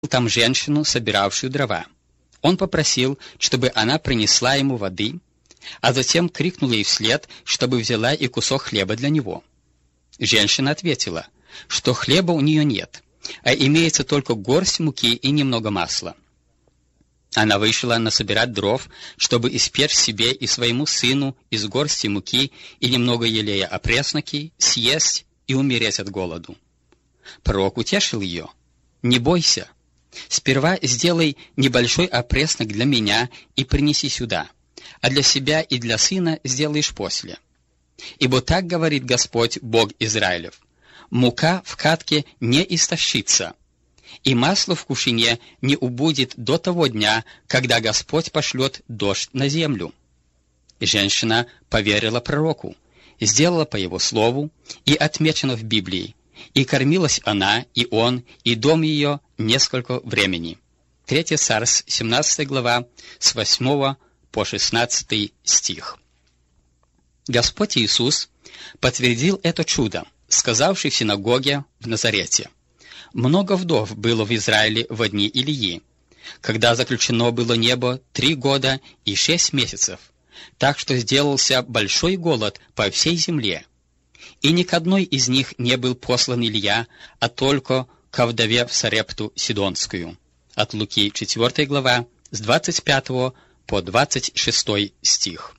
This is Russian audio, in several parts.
там женщину, собиравшую дрова. Он попросил, чтобы она принесла ему воды, а затем крикнул ей вслед, чтобы взяла и кусок хлеба для него. Женщина ответила, что хлеба у нее нет, а имеется только горсть муки и немного масла. Она вышла насобирать дров, чтобы испечь себе и своему сыну из горсти муки и немного елея опресноки, съесть и умереть от голоду. Пророк утешил ее: «Не бойся, сперва сделай небольшой опреснок для меня и принеси сюда, а для себя и для сына сделаешь после. Ибо так говорит Господь, Бог Израилев: мука в катке не истощится, и масло в кувшине не убудет до того дня, когда Господь пошлет дождь на землю». И женщина поверила пророку, сделала по его слову, и отмечено в Библии, и кормилась она, и он, и дом ее несколько времени. 3 Царств, 17 глава, с 8 по 16 стих. Господь Иисус подтвердил это чудо, сказавший в синагоге в Назарете: «Много вдов было в Израиле в дни Илии, когда заключено было небо 3 года и 6 месяцев, так что сделался большой голод по всей земле. И ни к одной из них не был послан Илия, а только ко вдове в Сарепту Сидонскую». От Луки 4 глава, с 25 по 26 стих.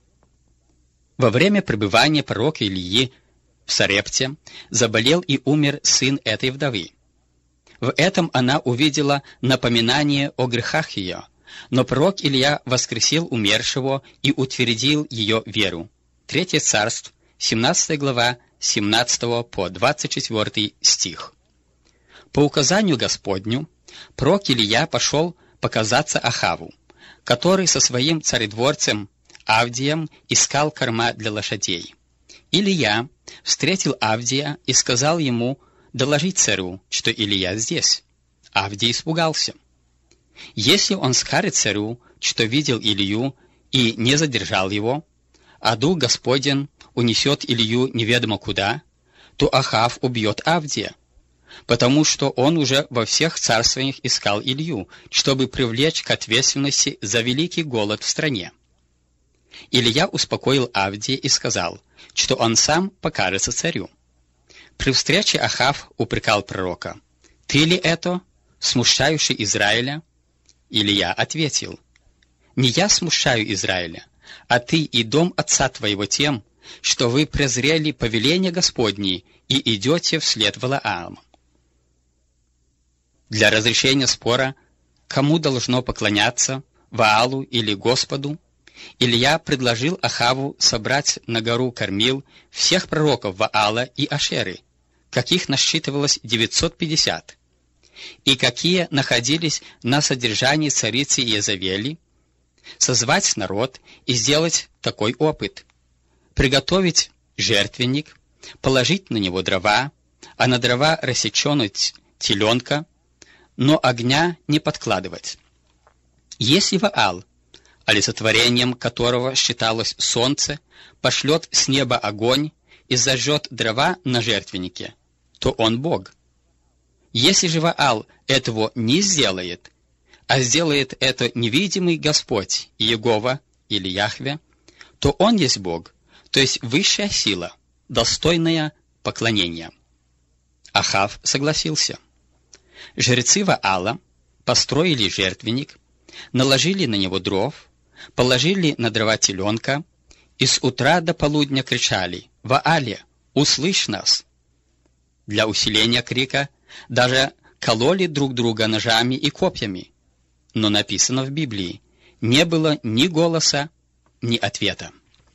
Во время пребывания пророка Илии в Сарепте заболел и умер сын этой вдовы. В этом она увидела напоминание о грехах ее, но пророк Илия воскресил умершего и утвердил ее веру. 3 Царств, 17 глава, 17 по 24 стих. По указанию Господню, пророк Илия пошел показаться Ахаву, который со своим царедворцем Авдием искал корма для лошадей. Илия встретил Авдия и сказал ему доложить царю, что Илия здесь. Авдий испугался. Если он скажет царю, что видел Илию и не задержал его, а Дух Господень унесет Илию неведомо куда, то Ахав убьет Авдия, потому что он уже во всех царствованиях искал Илью, чтобы привлечь к ответственности за великий голод в стране. Илия успокоил Авдия и сказал, что он сам покажется царю. При встрече Ахав упрекал пророка: «Ты ли это, смущающий Израиля?» Илия ответил: «Не я смущаю Израиля, а ты и дом отца твоего тем, что вы презрели повеление Господне и идете вслед Валаама». Для разрешения спора, кому должно поклоняться, Ваалу или Господу, Илия предложил Ахаву собрать на гору Кармил всех пророков Ваала и Ашеры, каких насчитывалось 950, и какие находились на содержании царицы Иезавели, созвать народ и сделать такой опыт: приготовить жертвенник, положить на него дрова, а на дрова рассеченуть теленка, но огня не подкладывать. Если Ваал, олицетворением которого считалось солнце, пошлет с неба огонь и зажжет дрова на жертвеннике, то он Бог. Если же Ваал этого не сделает, а сделает это невидимый Господь, Иегова или Яхве, то он есть Бог, то есть высшая сила, достойная поклонения. Ахав согласился. Жрецы Ваала построили жертвенник, наложили на него дров, положили на дрова теленка, и с утра до полудня кричали: «Ваале, услышь нас!» Для усиления крика даже кололи друг друга ножами и копьями, но написано в Библии: не было ни голоса, ни ответа.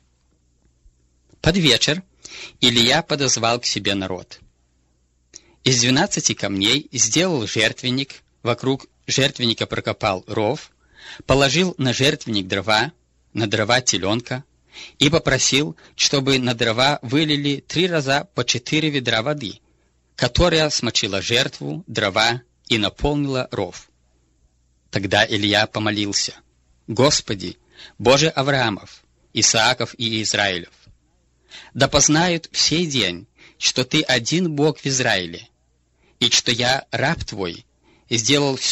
Под вечер Илия подозвал к себе народ. Из 12 камней сделал жертвенник, вокруг жертвенника прокопал ров, положил на жертвенник дрова, на дрова теленка, и попросил, чтобы на дрова вылили 3 раза по 4 ведра воды, которая смочила жертву, дрова и наполнила ров. Тогда Илия помолился: «Господи, Боже Авраамов, Исааков и Израилев, да познают в сей день, что Ты один Бог в Израиле, и что я, раб Твой, сделал